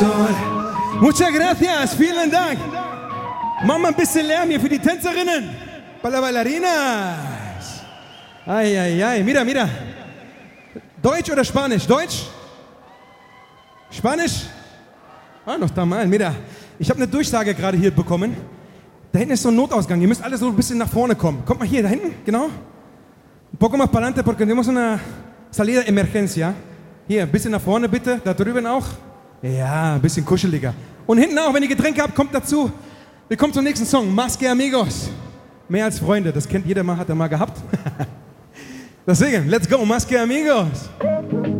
Sol. Muchas gracias, vielen Dank. Machen wir ein bisschen Lärm hier für die Tänzerinnen. Para las bailarinas. Ay, ay, ay. Mira, mira. Deutsch oder Spanisch? Deutsch? Spanisch? Ah, noch da mal. Mira, ich habe eine Durchsage gerade hier bekommen. Da hinten ist so ein Notausgang. Ihr müsst alle so ein bisschen nach vorne kommen. Kommt mal hier, da hinten, genau. Un poco más para adelante, porque tenemos una salida de emergencia. Hier, ein bisschen nach vorne bitte. Da drüben auch. Ja, ein bisschen kuscheliger. Und hinten auch, wenn ihr Getränke habt, kommt dazu. Wir kommen zum nächsten Song. Más que amigos. Mehr als Freunde. Das kennt jeder mal, hat er mal gehabt. Deswegen, let's go. Más que amigos.